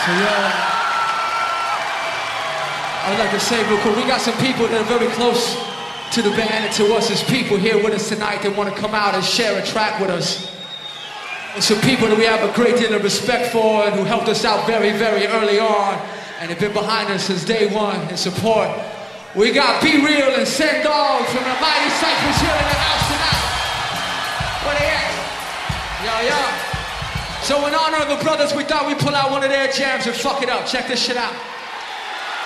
So I would like to say real quick, we got some people that are very close to the band and to us as people here with us tonight that want to come out and share a track with us. And some people that we have a great deal of respect for and who helped us out very, very early on and have been behind us since day one in support. We got Be Real and Send Dog from the Mighty Cypress here in the house tonight. Where they at? Yo. So in honor of the brothers, we thought we'd pull out one of their jams and fuck it up. Check this shit out.